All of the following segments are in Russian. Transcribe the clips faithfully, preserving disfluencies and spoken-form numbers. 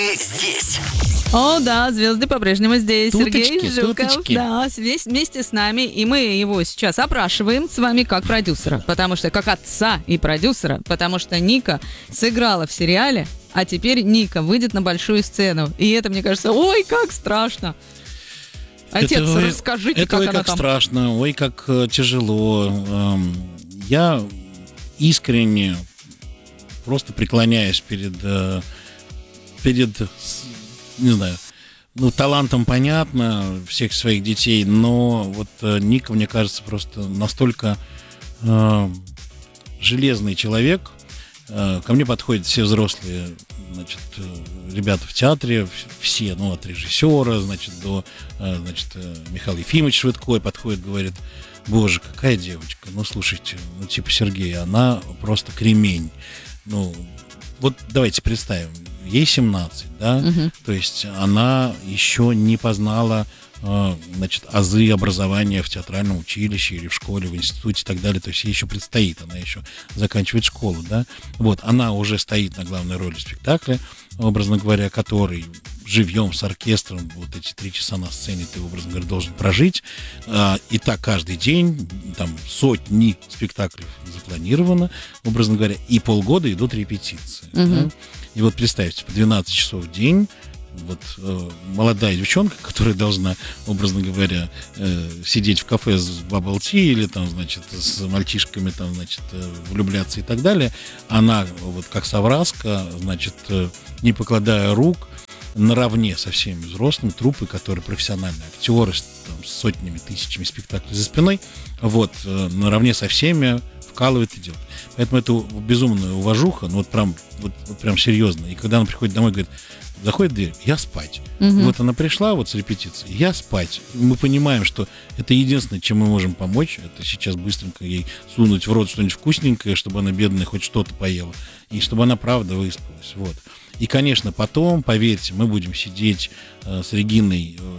здесь. О, да, звезды по-прежнему здесь. Туточки, Сергей Жуков, туточки. да, весь- вместе с нами. И мы его сейчас опрашиваем с вами как продюсера. Потому что, как отца и продюсера, потому что Ника сыграла в сериале, а теперь Ника выйдет на большую сцену. И это, мне кажется, ой, как страшно. Отец, Это ой- расскажите, это как ой, она как там. страшно, ой, как э, тяжело. Эм, Я искренне просто преклоняюсь перед, э, перед, с- не знаю, ну, талантом понятно всех своих детей, но вот э, Ника, мне кажется, просто настолько э, железный человек. Э, Ко мне подходят все взрослые, значит, э, ребята в театре, в- все, ну, от режиссера, значит, до, э, значит, э, Михаил Ефимович Швыдкой подходит, говорит: боже, какая девочка, ну, слушайте, ну, типа Сергей, она просто кремень. Ну, вот давайте представим, ей семнадцать, да, Мгм. то есть она еще не познала, э, значит, азы образования в театральном училище или в школе, в институте и так далее, то есть ей еще предстоит, она еще заканчивает школу, да, вот, она уже стоит на главной роли в спектакле, образно говоря, который живьем с оркестром, вот эти три часа на сцене ты, образно говоря, должен прожить, а, и так каждый день, там, сотни спектаклей запланировано, образно говоря, и полгода идут репетиции, Мгм. да. И вот представьте, по двенадцать часов в день, вот э, молодая девчонка, которая должна, образно говоря, э, сидеть в кафе с бабл-ти или там, значит, с мальчишками там, значит, э, влюбляться и так далее, она вот как совраска, значит, э, не покладая рук, наравне со всеми взрослыми, труппы, которые профессиональные актеры, с, там, с сотнями, тысячами спектаклей за спиной, вот, э, наравне со всеми вкалывает и делает. Поэтому это безумная уважуха, ну вот прям, вот, вот прям серьезно. И когда она приходит домой, говорит, заходит в дверь, я спать. Мгм. И вот она пришла вот с репетиции, я спать. И мы понимаем, что это единственное, чем мы можем помочь, это сейчас быстренько ей сунуть в рот что-нибудь вкусненькое, чтобы она, бедная, хоть что-то поела, и чтобы она правда выспалась. Вот. И, конечно, потом, поверьте, мы будем сидеть э, с Региной э,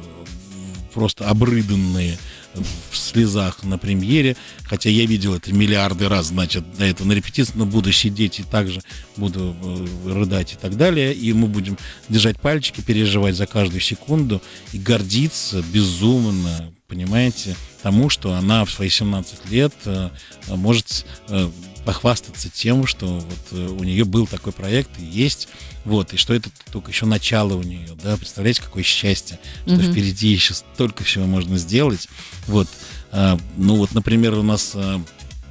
просто обрыданные в слезах на премьере, хотя я видел это миллиарды раз, значит, до этого на репетиции, но буду сидеть и также буду э, рыдать и так далее, и мы будем держать пальчики, переживать за каждую секунду и гордиться безумно, понимаете, тому, что она в свои семнадцать лет э, может э, похвастаться тем, что вот э, у нее был такой проект и есть, вот, и что это только еще начало у нее, да, представляете, какое счастье, что Мгм. впереди еще столько всего можно сделать, вот, а, ну вот, например, у нас а,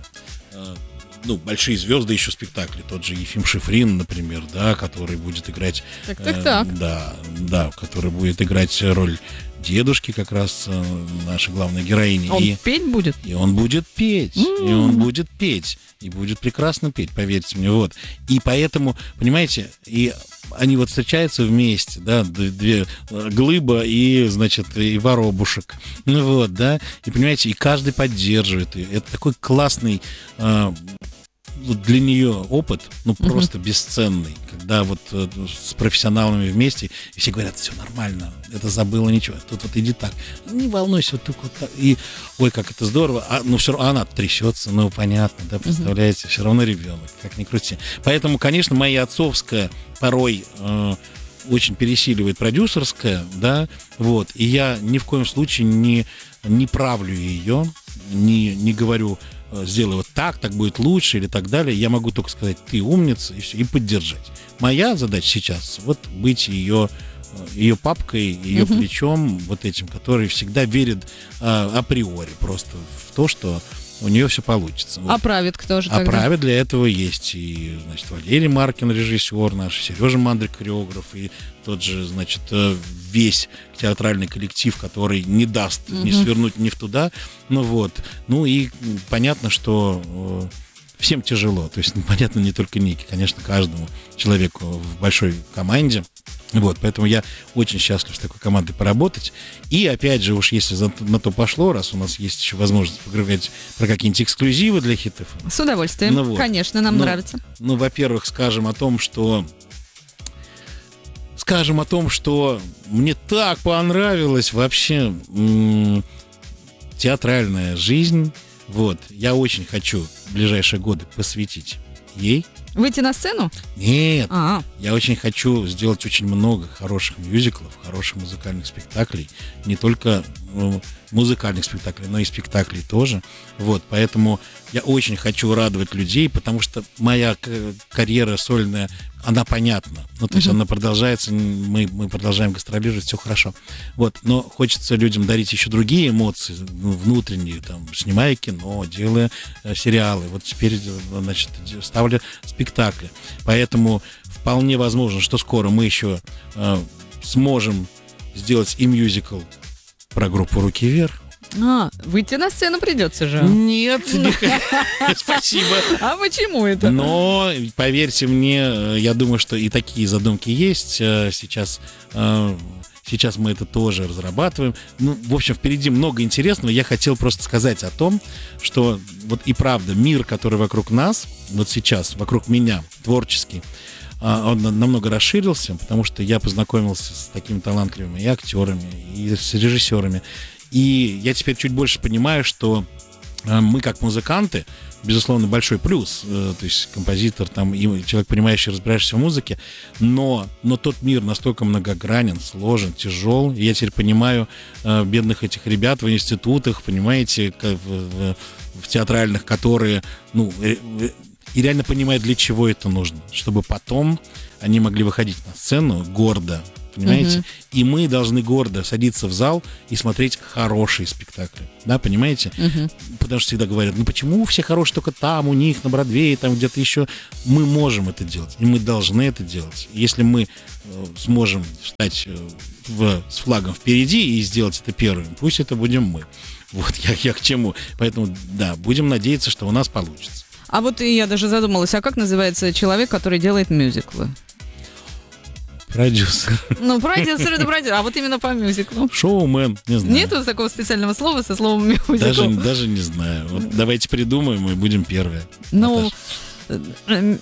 а, ну, большие звезды еще спектакли, тот же Ефим Шифрин, например, да, который будет играть, Так, так, э, так. да, да, который будет играть роль дедушки, как раз э, нашей главной героини, Он и петь будет? и он будет петь, и он будет петь, и будет прекрасно петь, поверьте мне, вот. И поэтому, понимаете, и они вот встречаются вместе, да, д- две э, глыба и, значит, и воробушек, ну вот, да, и понимаете, и каждый поддерживает ее. Это такой классный э, вот для нее опыт, ну, Мгм. просто бесценный, когда вот э, с профессионалами вместе, и все говорят, все нормально, это забыла, ничего, тут вот иди так, не волнуйся, вот так вот так, и ой, как это здорово, а, ну, все равно она трясется, ну, понятно, да, представляете, все равно ребенок, как ни крути. Поэтому, конечно, моя отцовская порой э, очень пересиливает продюсерская, да, вот, и я ни в коем случае не, не правлю ее, не, не говорю, э, сделай вот так, так будет лучше или так далее. Я могу только сказать, ты умница, и все, и поддержать. Моя задача сейчас вот быть ее, э, ее папкой, ее Мгм. плечом, вот этим, который всегда верит э, априори просто в то, что у нее все получится. Вот. А правит кто же А тогда? праве для этого есть и, значит, Валерий Маркин, режиссер наш, Сережа Мандрик, хореограф, и тот же, значит, э, весь театральный коллектив, который не даст ни Мгм. свернуть ни в туда. Ну вот. Ну и м, понятно, что э, всем тяжело. То есть, ну, понятно, не только Нике, конечно, каждому человеку в большой команде. Вот, поэтому я очень счастлив с такой командой поработать. И опять же, уж если за- на то пошло, раз у нас есть еще возможность поговорить про какие-нибудь эксклюзивы для хитов, С удовольствием. Ну вот. Конечно, нам Ну, нравится. ну, во-первых, скажем о том, что скажем о том, что мне так понравилась вообще м, театральная жизнь. Вот, я очень хочу в ближайшие годы посвятить ей, Выйти на сцену? Нет, А, я очень хочу сделать очень много хороших мюзиклов, хороших музыкальных спектаклей. Не только ну, музыкальных спектаклей, но и спектаклей тоже. Вот, поэтому я очень хочу радовать людей, потому что моя к- карьера сольная, она понятна. Ну, то есть Мгм. она продолжается, мы, мы продолжаем гастролировать, все хорошо. Вот, но хочется людям дарить еще другие эмоции, ну, внутренние, там, снимая кино, делая э, сериалы. Вот теперь, э, значит, де- ставлю спектакли. Поэтому вполне возможно, что скоро мы еще э, сможем сделать и мюзикл про группу «Руки вверх». а, выйти на сцену придется же. Нет, спасибо. А почему это? Но, поверьте мне, э, я думаю, что и такие задумки есть. Э, Сейчас, э, сейчас мы это тоже разрабатываем. Ну, в общем, впереди много интересного. Я хотел просто сказать о том, что вот и правда мир, который вокруг нас, вот сейчас, вокруг меня, творческий, а, он на- намного расширился, потому что я познакомился с такими талантливыми и актерами, и с режиссерами. И я теперь чуть больше понимаю, что э, мы как музыканты, безусловно, большой плюс, э, то есть композитор там, и человек, понимающий, разбирающийся в музыке, но, но тот мир настолько многогранен, сложен, тяжел. И я теперь понимаю э, бедных этих ребят в институтах, понимаете, как в, в- в театральных, которые, ну, э, э, и реально понимают, для чего это нужно, чтобы потом они могли выходить на сцену гордо, понимаете? Мгм. И мы должны гордо садиться в зал и смотреть хорошие спектакли, да, понимаете? Мгм. Потому что всегда говорят, ну почему все хорошие только там, у них, на Бродвее, там где-то еще. Мы можем это делать, и мы должны это делать. Если мы э, сможем встать э, в- с флагом впереди и сделать это первым, пусть это будем мы. Вот я, я к чему. Поэтому, да, будем надеяться, что у нас получится. А вот и я даже задумалась, а как называется человек, который делает мюзиклы? Продюсер. Ну, продюсер это продюсер, а вот именно по мюзиклу. Шоумен, не знаю. Нету такого специального слова со словом мюзикл? Даже, даже не знаю. Вот давайте придумаем и будем первые. Ну, Наташа. э, э,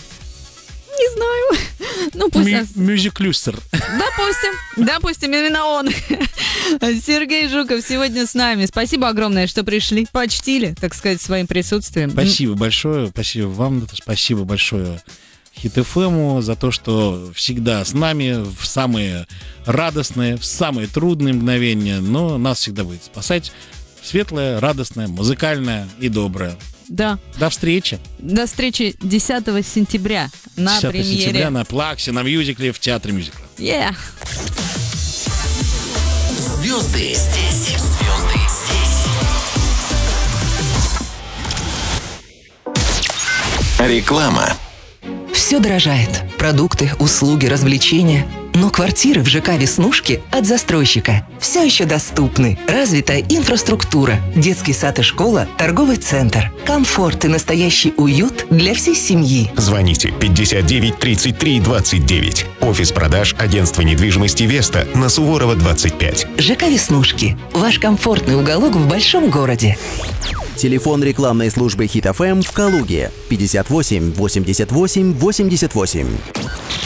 не знаю. Ну, пусть... Мю- Мюзиклюстер. Допустим, допустим, именно он. Сергей Жуков сегодня с нами. Спасибо огромное, что пришли, почтили, так сказать, своим присутствием. Спасибо большое, спасибо вам, Наташа, спасибо большое Хит эф эм за то, что всегда с нами в самые радостные, в самые трудные мгновения, но нас всегда будет спасать светлое, радостное, музыкальное и доброе. Да. До встречи. До встречи десятого сентября на десятого премьере. сентября на Плаксе, на мюзикле в Театре мюзикла. Yeah. Звезды здесь. Звезды здесь. Реклама. Все дорожает. Продукты, услуги, развлечения. Но квартиры в ЖК «Веснушки» от застройщика все еще доступны. Развитая инфраструктура, детский сад и школа, торговый центр. Комфорт и настоящий уют для всей семьи. Звоните пятьдесят девять тридцать три двадцать девять. Офис продаж агентства недвижимости «Веста» на Суворова, двадцать пять. ЖК «Веснушки» – ваш комфортный уголок в большом городе. Телефон рекламной службы Хит эф эм в Калуге пятьдесят восемь восемьдесят восемь восемьдесят восемь.